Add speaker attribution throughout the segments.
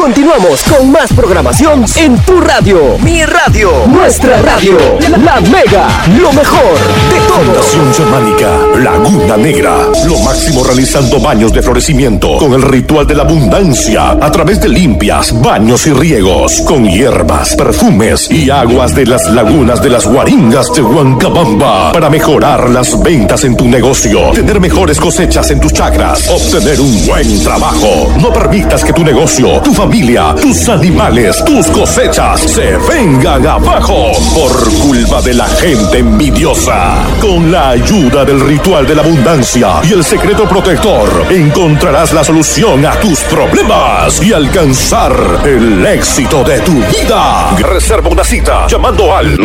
Speaker 1: Continuamos con más programación en tu radio. Mi radio. Nuestra radio. La Mega. Lo mejor de todo.
Speaker 2: Fundación Chamánica Laguna Negra. Lo máximo realizando baños de florecimiento con el ritual de la abundancia a través de limpias, baños y riegos con hierbas, perfumes y aguas de las lagunas de las Guaringas de Huancabamba para mejorar las ventas en tu negocio, tener mejores cosechas en tus chacras, obtener un buen trabajo. No permitas que tu negocio, tu familia, tus animales, tus cosechas se vengan abajo por culpa de la gente envidiosa. Con la ayuda del ritual de la abundancia y el secreto protector, encontrarás la solución a tus problemas y alcanzar el éxito de tu vida. Reserva una cita llamando al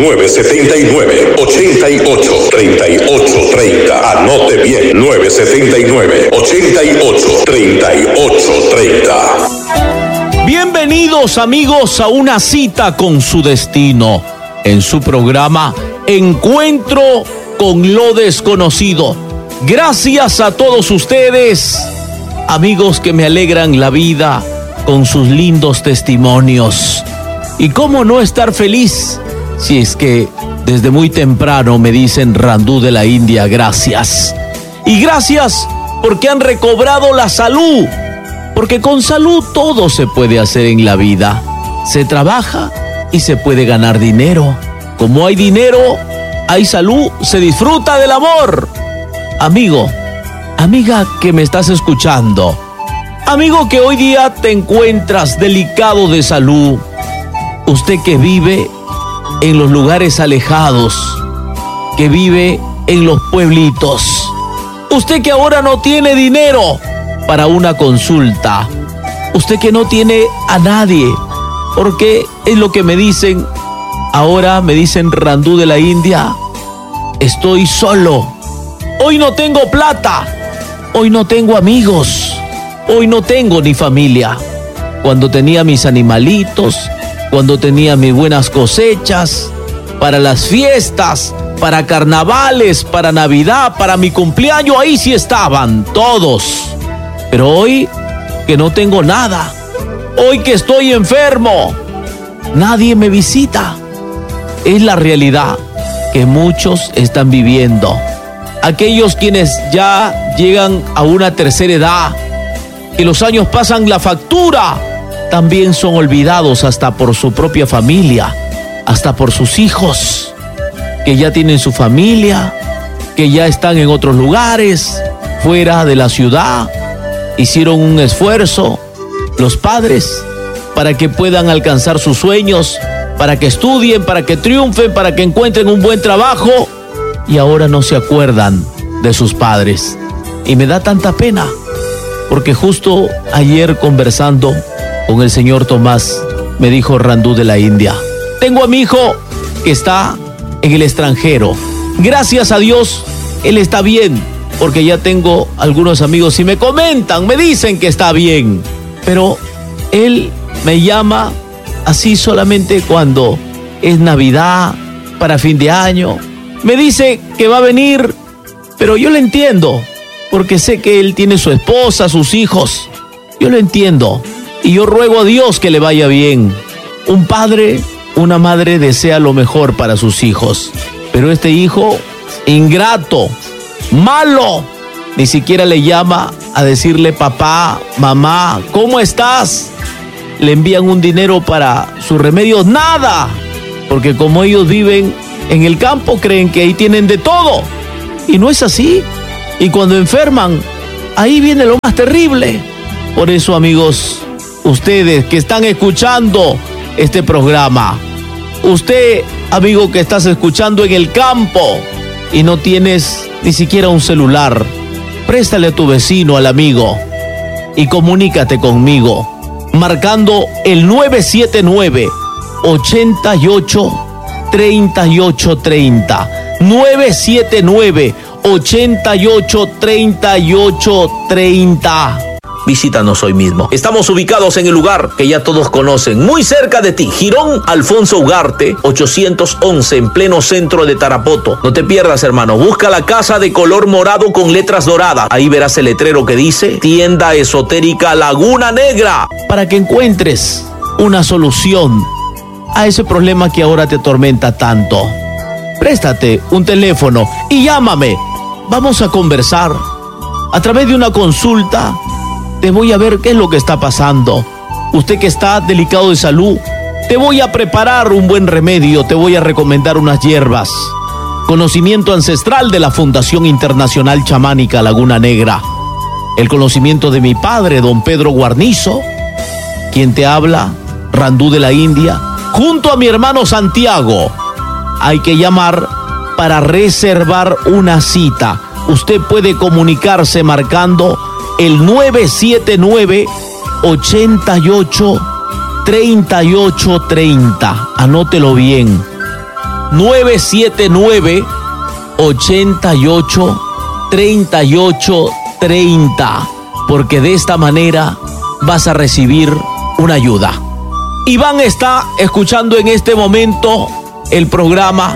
Speaker 2: 979-88-3830. Anote bien, 979-88-3830.
Speaker 3: Bienvenidos amigos a una cita con su destino en su programa Encuentro con lo Desconocido. Gracias a todos ustedes, amigos que me alegran la vida con sus lindos testimonios. Y cómo no estar feliz si es que desde muy temprano me dicen Randú de la India, gracias. Y gracias porque han recobrado la salud. Porque con salud todo se puede hacer en la vida. Se trabaja y se puede ganar dinero. Como hay dinero, hay salud, se disfruta del amor. Amigo, amiga que me estás escuchando, amigo que hoy día te encuentras delicado de salud, usted que vive en los lugares alejados, que vive en los pueblitos, usted que ahora no tiene dinero para una consulta, usted que no tiene a nadie, porque es lo que me dicen, ahora me dicen Randú de la India, estoy solo, hoy no tengo plata, hoy no tengo amigos, hoy no tengo ni familia. Cuando tenía mis animalitos, cuando tenía mis buenas cosechas, para las fiestas, para carnavales, para Navidad, para mi cumpleaños, ahí sí estaban todos. Pero hoy que no tengo nada, hoy que estoy enfermo, nadie me visita. Es la realidad que muchos están viviendo. Aquellos quienes ya llegan a una tercera edad, que los años pasan la factura, también son olvidados hasta por su propia familia, hasta por sus hijos, que ya tienen su familia, que ya están en otros lugares, fuera de la ciudad. Hicieron un esfuerzo, los padres, para que puedan alcanzar sus sueños, para que estudien, para que triunfen, para que encuentren un buen trabajo, y ahora no se acuerdan de sus padres. Y me da tanta pena, porque justo ayer conversando con el señor Tomás, me dijo Randú de la India, tengo a mi hijo que está en el extranjero. Gracias a Dios, él está bien, porque ya tengo algunos amigos y me comentan, me dicen que está bien. Pero él me llama así solamente cuando es Navidad, para fin de año. Me dice que va a venir, pero yo lo entiendo, porque sé que él tiene su esposa, sus hijos. Yo lo entiendo y yo ruego a Dios que le vaya bien. Un padre, una madre desea lo mejor para sus hijos, pero este hijo, ingrato, malo, ni siquiera le llama a decirle papá, mamá, ¿cómo estás? Le envían un dinero para sus remedios, nada, porque como ellos viven en el campo, creen que ahí tienen de todo, y no es así. Y cuando enferman, ahí viene lo más terrible. Por eso, amigos, ustedes que están escuchando este programa, usted, amigo que estás escuchando en el campo y no tienes ni siquiera un celular, préstale a tu vecino, al amigo, y comunícate conmigo, marcando el 979-88-3830. 979-88-3830. visítanos hoy mismo. Estamos ubicados en el lugar que ya todos conocen, muy cerca de ti, Jirón Alfonso Ugarte, 811, en pleno centro de Tarapoto. No te pierdas, hermano, busca la casa de color morado con letras doradas. Ahí verás el letrero que dice Tienda Esotérica Laguna Negra, para que encuentres una solución a ese problema que ahora te atormenta tanto. Préstate un teléfono y llámame. Vamos a conversar. A través de una consulta te voy a ver qué es lo que está pasando. Usted que está delicado de salud, te voy a preparar un buen remedio, te voy a recomendar unas hierbas. Conocimiento ancestral de la Fundación Internacional Chamánica Laguna Negra. El conocimiento de mi padre, don Pedro Guarnizo, quien te habla, Randú de la India, junto a mi hermano Santiago. Hay que llamar para reservar una cita. Usted puede comunicarse marcando el 979-88-3830. Anótelo bien. 979-88-3830. Porque de esta manera vas a recibir una ayuda. Iván está escuchando en este momento el programa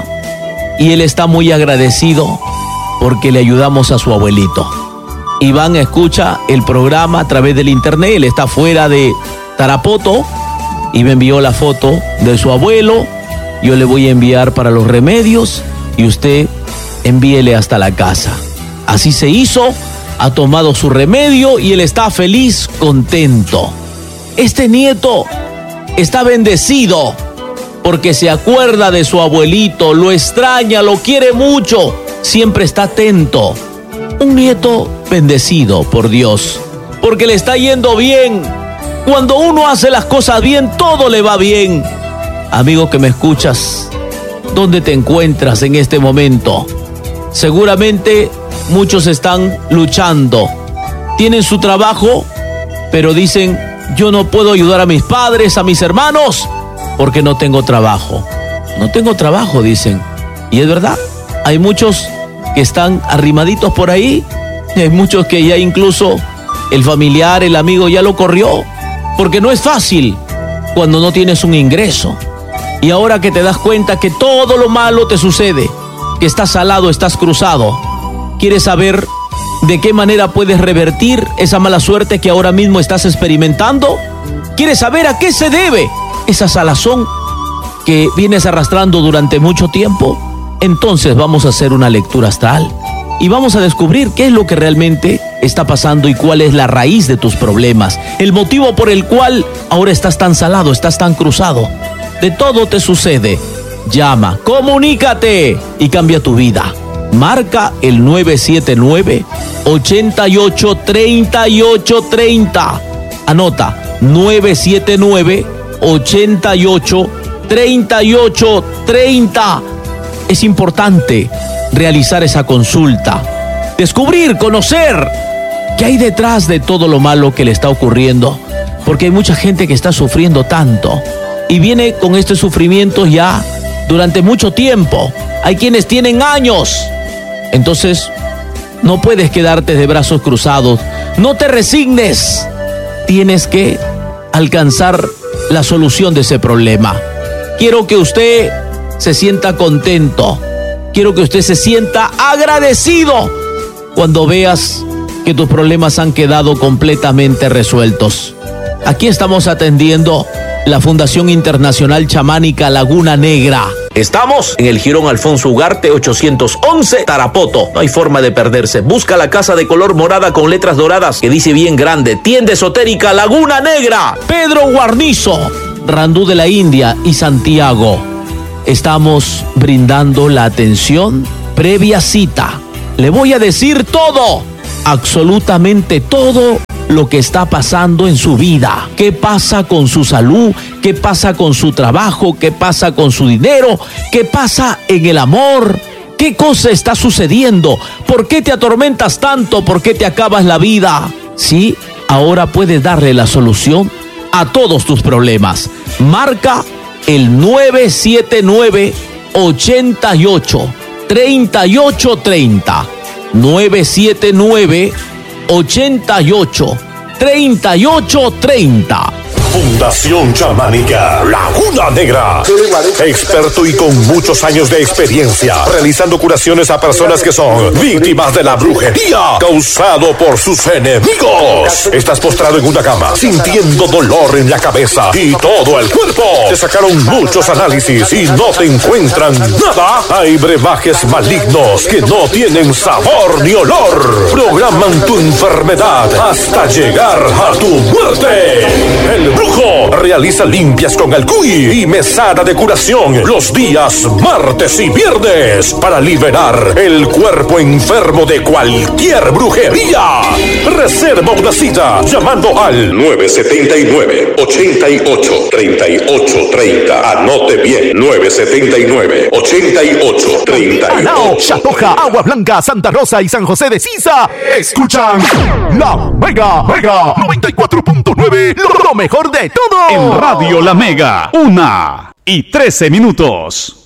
Speaker 3: y él está muy agradecido porque le ayudamos a su abuelito. Iván escucha el programa a través del internet, él está fuera de Tarapoto y me envió la foto de su abuelo. Yo le voy a enviar para los remedios y usted envíele hasta la casa. Así se hizo, ha tomado su remedio y él está feliz, contento. Este nieto está bendecido porque se acuerda de su abuelito, lo extraña, lo quiere mucho, siempre está atento. Un nieto bendecido por Dios, porque le está yendo bien. Cuando uno hace las cosas bien, todo le va bien. Amigo que me escuchas, ¿dónde te encuentras en este momento? Seguramente muchos están luchando, tienen su trabajo, pero dicen, yo no puedo ayudar a mis padres, a mis hermanos, porque no tengo trabajo. No tengo trabajo, dicen. Y es verdad, hay muchos que están arrimaditos por ahí, y hay muchos que ya incluso el familiar, el amigo ya lo corrió, porque no es fácil cuando no tienes un ingreso. Y ahora que te das cuenta que todo lo malo te sucede, que estás salado, estás cruzado, ¿quieres saber de qué manera puedes revertir esa mala suerte que ahora mismo estás experimentando? ¿Quieres saber a qué se debe esa salazón que vienes arrastrando durante mucho tiempo? Entonces vamos a hacer una lectura astral y vamos a descubrir qué es lo que realmente está pasando y cuál es la raíz de tus problemas, el motivo por el cual ahora estás tan salado, estás tan cruzado. De todo te sucede. Llama, comunícate y cambia tu vida. Marca el 979-88-3830. Anota, 979-88-3830. Es importante realizar esa consulta, descubrir, conocer qué hay detrás de todo lo malo que le está ocurriendo, porque hay mucha gente que está sufriendo tanto y viene con este sufrimiento ya durante mucho tiempo. Hay quienes tienen años. Entonces, no puedes quedarte de brazos cruzados. No te resignes. Tienes que alcanzar la solución de ese problema. Quiero que usted se sienta contento. Quiero que usted se sienta agradecido cuando veas que tus problemas han quedado completamente resueltos. Aquí estamos atendiendo la Fundación Internacional Chamánica Laguna Negra. Estamos en el Jirón Alfonso Ugarte, 811, Tarapoto. No hay forma de perderse. Busca la casa de color morada con letras doradas que dice bien grande: Tienda Esotérica Laguna Negra. Pedro Guarnizo, Randú de la India y Santiago. Estamos brindando la atención previa cita. Le voy a decir todo, absolutamente todo lo que está pasando en su vida. ¿Qué pasa con su salud? ¿Qué pasa con su trabajo? ¿Qué pasa con su dinero? ¿Qué pasa en el amor? ¿Qué cosa está sucediendo? ¿Por qué te atormentas tanto? ¿Por qué te acabas la vida? Sí, ahora puedes darle la solución a todos tus problemas. Marca el 979-88-3830. 979-88 3830.
Speaker 2: Fundación Chamánica Laguna Negra. Experto y con muchos años de experiencia realizando curaciones a personas que son víctimas de la brujería causado por sus enemigos. Estás postrado en una cama sintiendo dolor en la cabeza y todo el cuerpo. Te sacaron muchos análisis y no te encuentran nada. Hay brebajes malignos que no tienen sabor ni olor. Programan tu enfermedad hasta llegar a tu muerte. El Brujo realiza limpias con alcuy y mesada de curación los días martes y viernes para liberar el cuerpo enfermo de cualquier brujería. Reserva una cita llamando al 979-88-3830. Anote bien, 979-88-3830.
Speaker 4: Anao, Chatoja, Agua Blanca, Santa Rosa y San José de Sisa escuchan La Mega 94.9, lo mejor de todo.
Speaker 5: En Radio La Mega, 1:13 minutos.